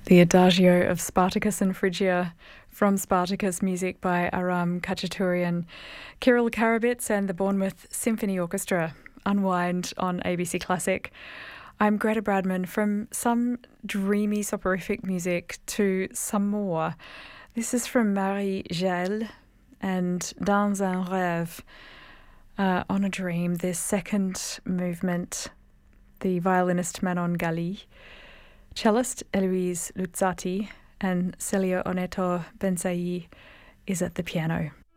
The Adagio of Spartacus and Phrygia from Spartacus, music by Aram Khachaturian, Kirill Karabits and the Bournemouth Symphony Orchestra. Unwind on ABC Classic. I'm Greta Bradman. From some dreamy soporific music to some more. This is from Marie Gel and Dans un rêve, On a Dream, their second movement. The violinist Manon Gali, cellist Eloise Luzzati, and Celio Oneto Benzai is at the piano.